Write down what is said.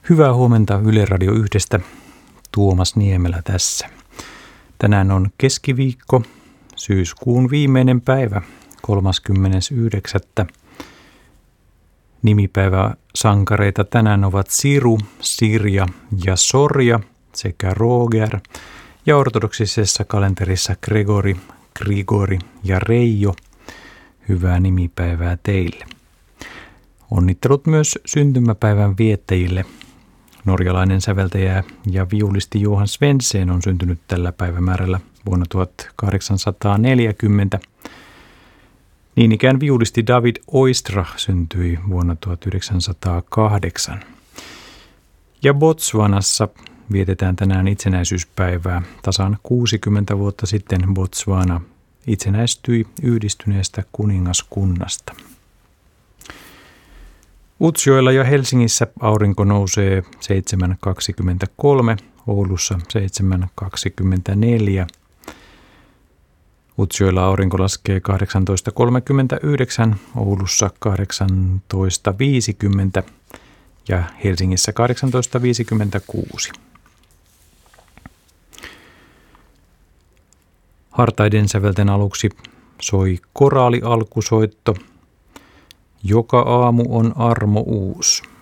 Hyvää huomenta Yle Radio 1:stä. Tuomas Niemelä tässä. Tänään on keskiviikko, syyskuun viimeinen päivä, 39. Nimipäiväsankareita tänään ovat Siru, Sirja ja Sorja sekä Roger. Ja ortodoksisessa kalenterissa Gregori, Grigori ja Reijo. Hyvää nimipäivää teille. Onnittelut myös syntymäpäivän viettäjille. Norjalainen säveltäjä ja viulisti Johan Svensson on syntynyt tällä päivämäärällä vuonna 1840. Niin ikään viulisti David Oistrakh syntyi vuonna 1908. Ja Botswanassa vietetään tänään itsenäisyyspäivää. Tasan 60 vuotta sitten Botswana itsenäistyi yhdistyneestä kuningaskunnasta. Utsjoella ja Helsingissä aurinko nousee 7.23, Oulussa 7.24. Utsjoella aurinko laskee 18.39, Oulussa 18.50 ja Helsingissä 18.56. Hartaiden sävelten aluksi soi koraali alkusoitto. Joka aamu on armo uus.